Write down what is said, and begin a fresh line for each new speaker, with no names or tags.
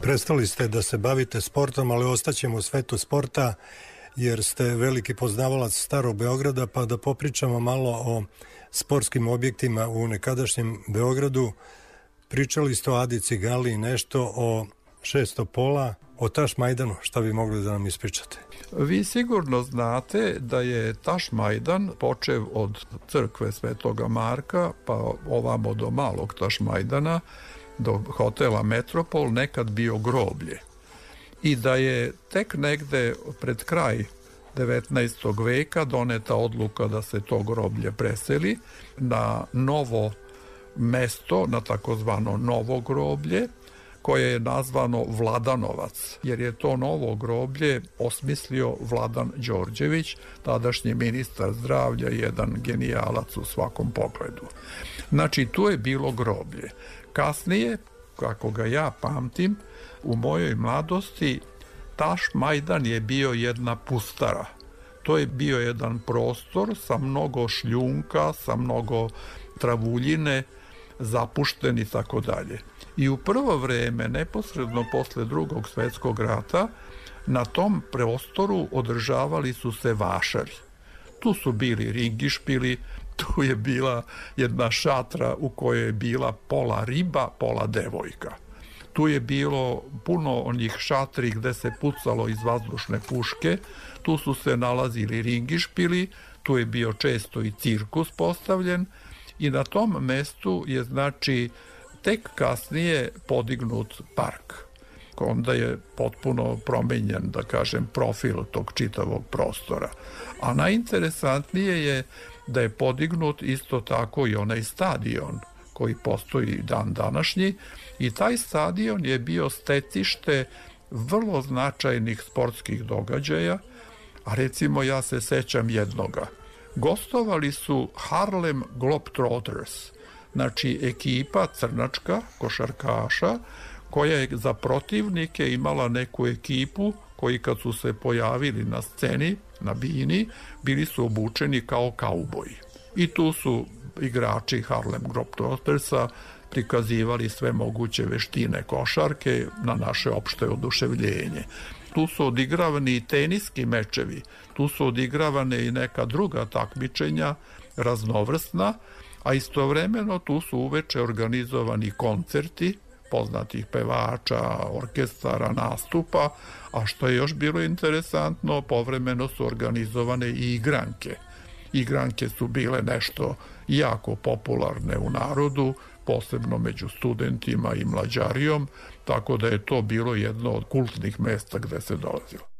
Prestali ste da se bavite sportom, ali ostaćemo u svetu sporta jer ste veliki poznavalac Starog Beograda, pa da popričamo malo o sportskim objektima u nekadašnjem Beogradu. Pričali ste o Adi Cigali, nešto o Šestopola, o Tašmajdanu. Šta bi mogli da nam ispričate?
Vi sigurno znate da je Tašmajdan, počev od crkve Svetoga Marka, pa ovamo do malog Tašmajdana, do hotela Metropol, nekad bio groblje. I da je tek negde pred kraj 19. veka doneta odluka da se to groblje preseli na novo mesto, na takozvano novo groblje, koje je nazvano Vladanovac, jer je to novo groblje osmislio Vladan Đorđević, tadašnji ministar zdravlja i jedan genijalac u svakom pogledu. Znači, tu je bilo groblje. Kasnije, kako ga ja pamtim, u mojoj mladosti Tašmajdan je bio jedna pustara. To je bio jedan prostor sa mnogo šljunka, sa mnogo travuljine, zapušten i tako dalje. I u prvo vreme, neposredno posle Drugog svjetskog rata, na tom prostoru održavali su se vašari. Tu su bili ringišpili, tu je bila jedna šatra u kojoj je bila pola riba, pola devojka. Tu je bilo puno onih šatri gde se pucalo iz vazdušne puške, tu su se nalazili ringišpili, tu je bio često i cirkus postavljen i na tom mestu je, znači, tek kasnije podignut park. Onda je potpuno promenjen, da kažem, profil tog čitavog prostora. A najinteresantnije je da je podignut isto tako i onaj stadion koji postoji dan današnji i taj stadion je bio stecište vrlo značajnih sportskih događaja, a recimo ja se sećam jednoga. Gostovali su Harlem Globetrotters, znači ekipa crnačka, košarkaša, koja je za protivnike imala neku ekipu koji kad su se pojavili na sceni, na bini, bili su obučeni kao kauboji. I tu su igrači Harlem Globetrottersa prikazivali sve moguće veštine košarke na naše opšte oduševljenje. Tu su odigravani i teniski mečevi, tu su odigravane i neka druga takmičenja, raznovrsna, a istovremeno tu su uveče organizovani koncerti poznatih pevača, orkestara, nastupa, a što je još bilo interesantno, povremeno su organizovane i igranke. Igranke su bile nešto jako popularne u narodu, posebno među studentima i mlađarijom, tako da je to bilo jedno od kultnih mesta gde se dolazilo.